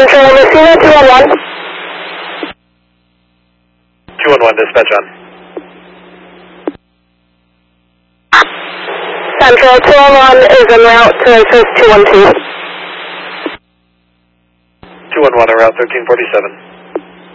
Central, Messina 211. 211, dispatch on. Central 211 is en route to Memphis 212. 211 en route 1347.